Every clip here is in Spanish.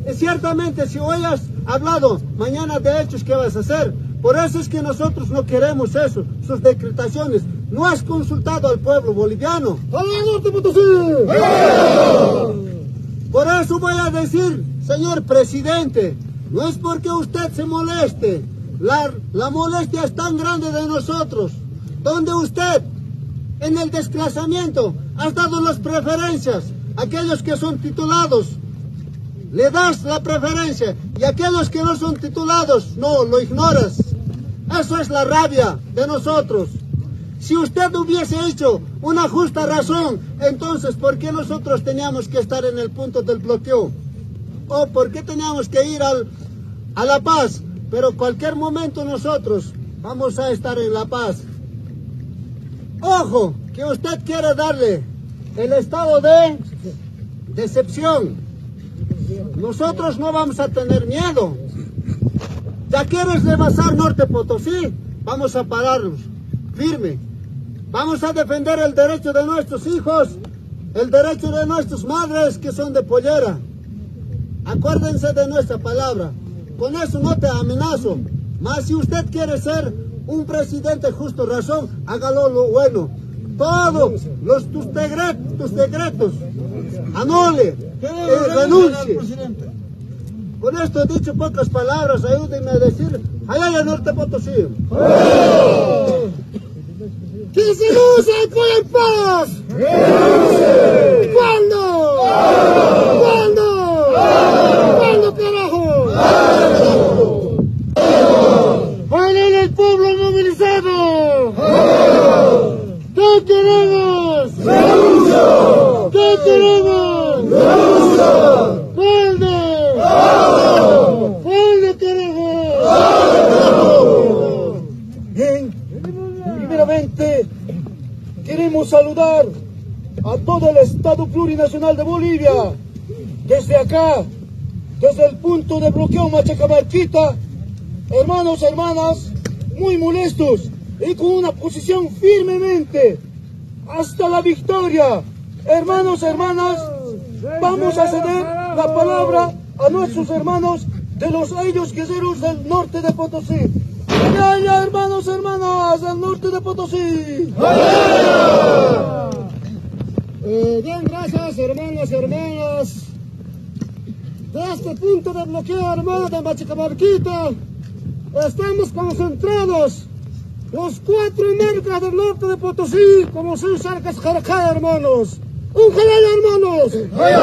Y ciertamente si hoy has hablado, mañana de hechos, ¿qué vas a hacer? Por eso es que nosotros no queremos eso, sus decretaciones. No has consultado al pueblo boliviano. Por eso voy a decir, señor presidente, no es porque usted se moleste. La molestia es tan grande de nosotros, donde usted, en el desplazamiento, has dado las preferencias a aquellos que son titulados. Le das la preferencia y aquellos que no son titulados, no, lo ignoras. Eso es la rabia de nosotros. Si usted hubiese hecho una justa razón, entonces ¿por qué nosotros teníamos que estar en el punto del bloqueo? ¿O por qué teníamos que ir a La Paz? Pero cualquier momento nosotros vamos a estar en La Paz. Ojo, que usted quiere darle el estado de decepción. Nosotros no vamos a tener miedo. ¿Ya quieres rebasar Norte Potosí? Vamos a pararnos firme. Vamos a defender el derecho de nuestros hijos, el derecho de nuestras madres que son de pollera. Acuérdense de nuestra palabra. Con eso no te amenazo. Mas si usted quiere ser un presidente justo razón, hágalo lo bueno. Todos tus decretos, anule, renuncie. Con esto he dicho pocas palabras, ayúdenme a decir, allá en Norte Potosí. ¡Que se use el paz! ¿Cuándo? ¿Cuándo? ¿Cuándo, carajo? ¡Valen el pueblo movilizado! ¿Qué queremos? ¡Renuncio! ¿Qué queremos? ¡Renuncio! ¡Cuándo! ¡Cuándo, carajo! Bien, primeramente queremos saludar a todo el Estado Plurinacional de Bolivia. Desde acá, desde el punto de bloqueo Machacamarquita, hermanos, hermanas, muy molestos y con una posición firmemente hasta la victoria. Hermanos, hermanas, vamos a ceder la palabra a nuestros hermanos de los ellos guerreros del norte de Potosí. ¡Allá, hermanos, hermanas, del norte de Potosí! Bien, gracias, hermanos y hermanas. De este punto de bloqueo, hermano, de Machacamarquita, estamos concentrados los 4 mercas del norte de Potosí, como son Sarcas Jarajá, hermanos. ¡Un jalay, hermanos!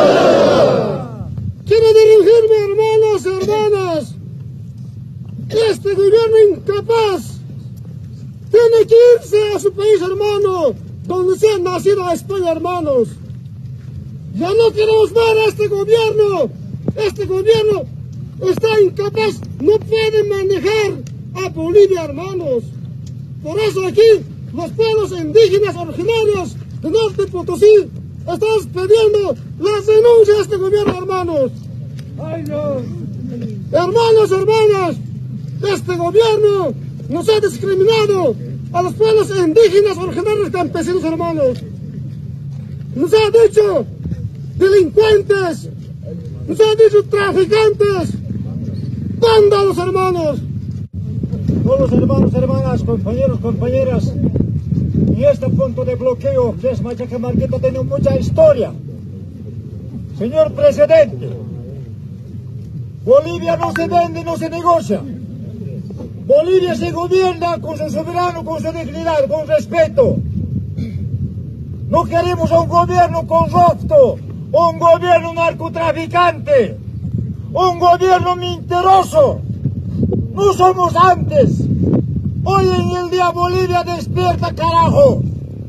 Quiero dirigirme, hermanos y hermanas. Este gobierno incapaz tiene que irse a su país, hermano, donde se ha nacido España, hermanos. Ya no queremos ver a este gobierno. Este gobierno está incapaz, no puede manejar a Bolivia, hermanos. Por eso aquí, los pueblos indígenas originarios de Norte Potosí, estamos pidiendo las denuncias de este gobierno, hermanos. ¡Ay, no! Hermanos, hermanas, este gobierno nos ha discriminado a los pueblos indígenas originarios campesinos, hermanos. Nos ha dicho delincuentes, nos ha dicho traficantes, vándalos, hermanos. Todos los hermanos, hermanas, compañeros, compañeras, y este punto de bloqueo que es Machacamarquita tiene mucha historia. Señor presidente, Bolivia no se vende, no se negocia. Bolivia se gobierna con su soberano, con su dignidad, con respeto. No queremos un gobierno corrupto, un gobierno narcotraficante, un gobierno mentiroso. No somos antes. Hoy en el día Bolivia despierta, carajo.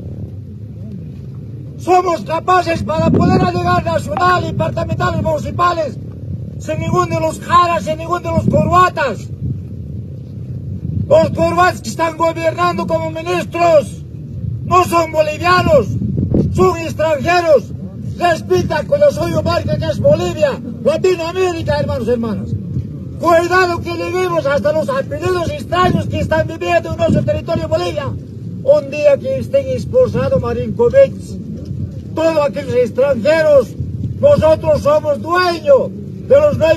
Somos capaces para poder llegar nacional, departamentales, municipales, sin ninguno de los jaras, sin ninguno de los corbatas. Los corbatas que están gobernando como ministros no son bolivianos, son extranjeros. Respeta con lo suyo marca que es Bolivia, Latinoamérica, hermanos y hermanas. Cuidado que lleguemos hasta los apellidos extraños que están viviendo en nuestro territorio Bolivia. Un día que estén expulsados Marinkovic, todos aquellos extranjeros, nosotros somos dueños de los